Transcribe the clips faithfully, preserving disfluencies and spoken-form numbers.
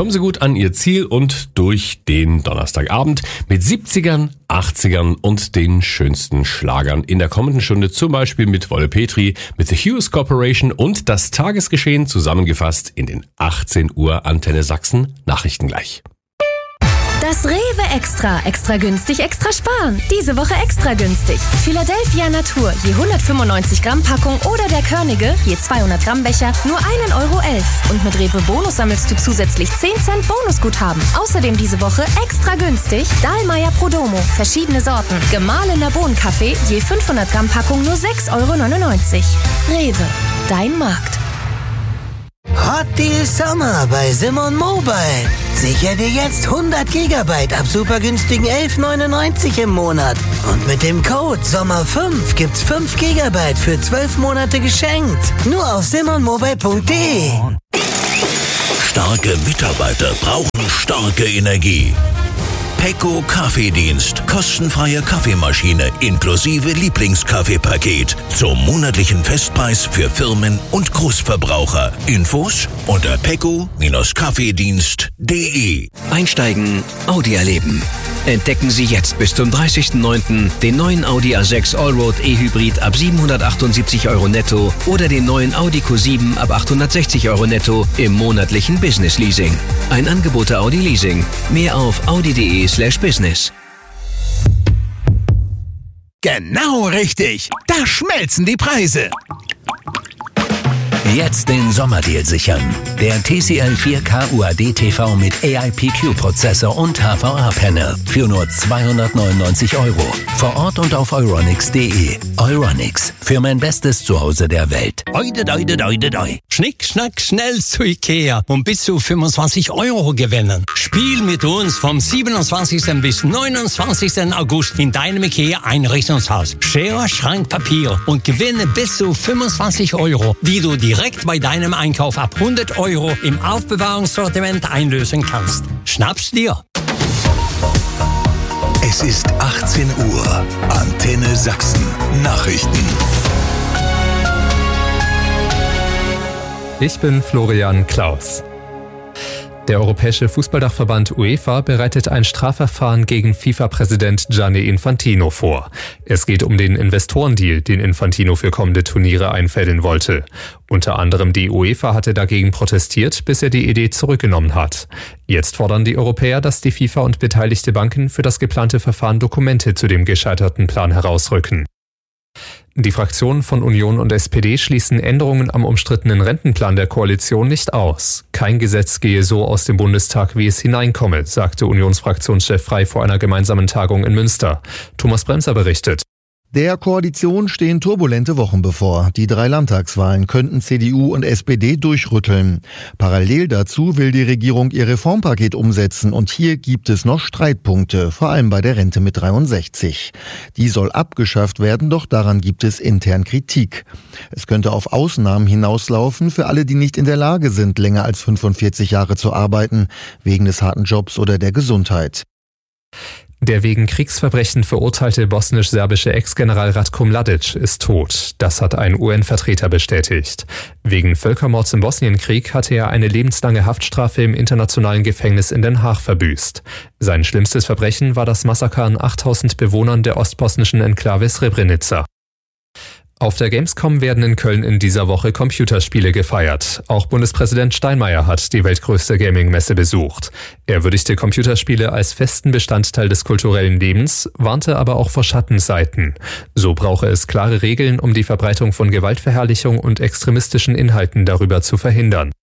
Kommen Sie gut an Ihr Ziel und durch den Donnerstagabend mit siebzigern, achtzigern und den schönsten Schlagern in der kommenden Stunde, zum Beispiel mit Wolle Petri, mit The Hughes Corporation und das Tagesgeschehen zusammengefasst in den achtzehn Uhr Antenne Sachsen Nachrichten gleich. Das Rewe Extra. Extra günstig, extra sparen. Diese Woche extra günstig. Philadelphia Natur, je hundertfünfundneunzig Gramm Packung oder der Körnige, je zweihundert Gramm Becher, nur ein Euro elf. Und mit Rewe Bonus sammelst du zusätzlich zehn Cent Bonusguthaben. Außerdem diese Woche extra günstig Dahlmeier Prodomo, verschiedene Sorten. Gemahlener Bohnenkaffee, je fünfhundert Gramm Packung nur sechs Euro neunundneunzig. Rewe, dein Markt. Hot Deal Sommer bei Simon Mobile. Sicher dir jetzt hundert Gigabyte ab super günstigen elf neunundneunzig im Monat. Und mit dem Code Sommer fünf gibt's fünf Gigabyte für zwölf Monate geschenkt. Nur auf simon mobile punkt de. Starke Mitarbeiter brauchen starke Energie. Pecco Kaffeedienst. Kostenfreie Kaffeemaschine inklusive Lieblingskaffeepaket zum monatlichen Festpreis für Firmen und Großverbraucher. Infos unter pecco Kaffeedienst punkt de. Einsteigen, Audi erleben. Entdecken Sie jetzt bis zum dreißigsten neunten den neuen Audi A sechs Allroad E-Hybrid ab siebenhundertachtundsiebzig Euro netto oder den neuen Audi Q sieben ab achthundertsechzig Euro netto im monatlichen Business Leasing. Ein Angebot der Audi Leasing. Mehr auf audi punkt de slash business. Genau richtig. Da schmelzen die Preise. Jetzt den Sommerdeal sichern. Der T C L vier K U A D T V mit A I P Q-Prozessor und H V A-Panel für nur zweihundertneunundneunzig Euro. Vor Ort und auf euronics punkt de. Euronics, für mein bestes Zuhause der Welt. Oide, oide, oide, oide. Schnick, schnack, schnell zu Ikea und bis zu fünfundzwanzig Euro gewinnen. Spiel mit uns vom siebenundzwanzigsten bis neunundzwanzigsten August in deinem Ikea-Einrichtungshaus. Schere, Schrank, Papier und gewinne bis zu fünfundzwanzig Euro, die du direkt bei deinem Einkauf ab hundert Euro im Aufbewahrungssortiment einlösen kannst. Schnapp's dir! Es ist achtzehn Uhr. Antenne Sachsen. Nachrichten. Ich bin Florian Klaus. Der Europäische Fußballdachverband UEFA bereitet ein Strafverfahren gegen FIFA-Präsident Gianni Infantino vor. Es geht um den Investorendeal, den Infantino für kommende Turniere einfädeln wollte. Unter anderem die UEFA hatte dagegen protestiert, bis er die Idee zurückgenommen hat. Jetzt fordern die Europäer, dass die FIFA und beteiligte Banken für das geplante Verfahren Dokumente zu dem gescheiterten Plan herausrücken. Die Fraktionen von Union und S P D schließen Änderungen am umstrittenen Rentenplan der Koalition nicht aus. Kein Gesetz gehe so aus dem Bundestag, wie es hineinkomme, sagte Unionsfraktionschef Frey vor einer gemeinsamen Tagung in Münster. Thomas Bremser berichtet. Der Koalition stehen turbulente Wochen bevor. Die drei Landtagswahlen könnten C D U und S P D durchrütteln. Parallel dazu will die Regierung ihr Reformpaket umsetzen und hier gibt es noch Streitpunkte, vor allem bei der Rente mit dreiundsechzig. Die soll abgeschafft werden, doch daran gibt es intern Kritik. Es könnte auf Ausnahmen hinauslaufen für alle, die nicht in der Lage sind, länger als fünfundvierzig Jahre zu arbeiten, wegen des harten Jobs oder der Gesundheit. Der wegen Kriegsverbrechen verurteilte bosnisch-serbische Ex-General Ratko Mladic ist tot. Das hat ein U N-Vertreter bestätigt. Wegen Völkermords im Bosnienkrieg hatte er eine lebenslange Haftstrafe im internationalen Gefängnis in Den Haag verbüßt. Sein schlimmstes Verbrechen war das Massaker an achttausend Bewohnern der ostbosnischen Enklave Srebrenica. Auf der Gamescom werden in Köln in dieser Woche Computerspiele gefeiert. Auch Bundespräsident Steinmeier hat die weltgrößte Gaming-Messe besucht. Er würdigte Computerspiele als festen Bestandteil des kulturellen Lebens, warnte aber auch vor Schattenseiten. So brauche es klare Regeln, um die Verbreitung von Gewaltverherrlichung und extremistischen Inhalten darüber zu verhindern.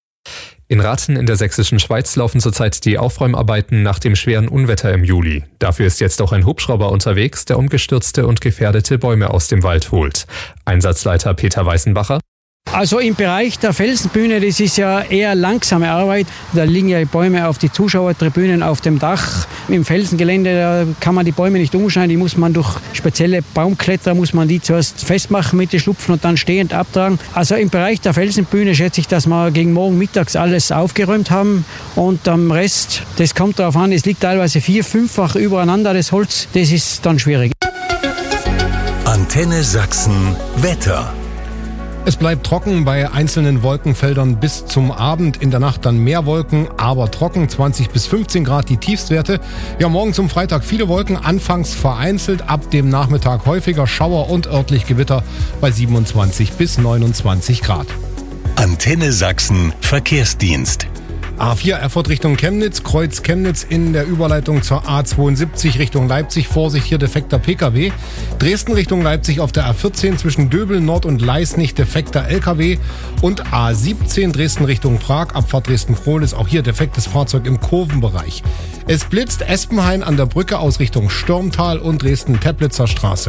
In Rathen in der sächsischen Schweiz laufen zurzeit die Aufräumarbeiten nach dem schweren Unwetter im Juli. Dafür ist jetzt auch ein Hubschrauber unterwegs, der umgestürzte und gefährdete Bäume aus dem Wald holt. Einsatzleiter Peter Weißenbacher. Also im Bereich der Felsenbühne, das ist ja eher langsame Arbeit. Da liegen ja Bäume auf die Zuschauertribünen auf dem Dach. Im Felsengelände da kann man die Bäume nicht umschneiden, die muss man durch spezielle Baumkletterer, muss man die zuerst festmachen mit den Schlupfen und dann stehend abtragen. Also im Bereich der Felsenbühne schätze ich, dass wir gegen morgen mittags alles aufgeräumt haben. Und am Rest, das kommt darauf an, es liegt teilweise vier-, fünffach übereinander, das Holz, das ist dann schwierig. Antenne Sachsen Wetter. Es bleibt trocken bei einzelnen Wolkenfeldern bis zum Abend. In der Nacht dann mehr Wolken, aber trocken, zwanzig bis fünfzehn Grad die Tiefstwerte. Ja, morgen zum Freitag viele Wolken, anfangs vereinzelt, ab dem Nachmittag häufiger Schauer und örtlich Gewitter bei siebenundzwanzig bis neunundzwanzig Grad. Antenne Sachsen Verkehrsdienst. A vier Erfurt Richtung Chemnitz, Kreuz Chemnitz in der Überleitung zur A zweiundsiebzig Richtung Leipzig. Vorsicht, hier defekter P K W. Dresden Richtung Leipzig auf der A vierzehn zwischen Döbel Nord und Leisnig defekter L K W. Und A siebzehn Dresden Richtung Prag, Abfahrt Dresden-Prohlis, auch hier defektes Fahrzeug im Kurvenbereich. Es blitzt Espenhain an der Brücke aus Richtung Stürmtal und Dresden-Teplitzer Straße.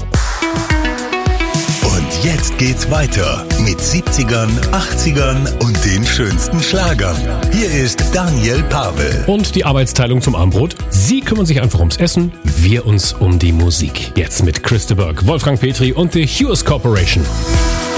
Und jetzt geht's weiter mit siebzigern, achtzigern und den schönsten Schlagern. Hier ist Daniel Pavel. Und die Arbeitsteilung zum Abendbrot. Sie kümmern sich einfach ums Essen, wir uns um die Musik. Jetzt mit Chris de Burgh, Wolfgang Petri und The Hughes Corporation.